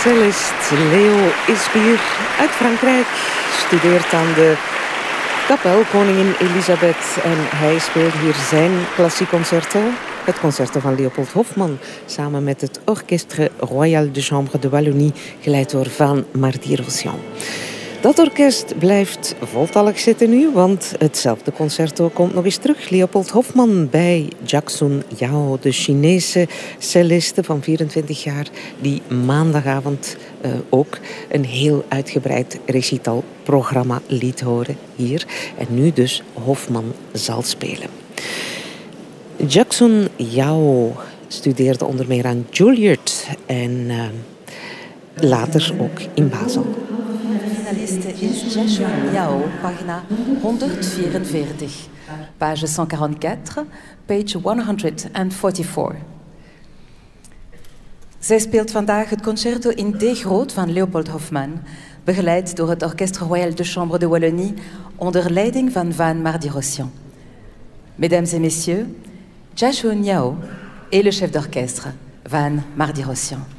cellist Leo Isbier uit Frankrijk studeert aan de kapel Koningin Elisabeth en hij speelt hier zijn klassiek concerto, het concerto van Leopold Hoffmann, samen met het Orchestre Royal de Chambre de Wallonie, geleid door Van Mardi-Rossian. Dat orkest blijft voltallig zitten nu, want hetzelfde concerto komt nog eens terug. Leopold Hoffmann bij Jackson Yao, de Chinese celliste van 24 jaar, die maandagavond ook een heel uitgebreid recitalprogramma liet horen hier. En nu dus Hoffmann zal spelen. Jackson Yao studeerde onder meer aan Juilliard en later ook in Basel. Finaliste is Jackson Yao, pagina 144. Page 144, page 144. Zij speelt vandaag het concerto in D groot van Leopold Hoffmann, begeleid door het Orchestre Royal de Chambre de Wallonie onder leiding van Van Mardi-Rossian. Mesdames et messieurs, Jackson Yao et le chef d'orchestre, Van Mardi-Rossian.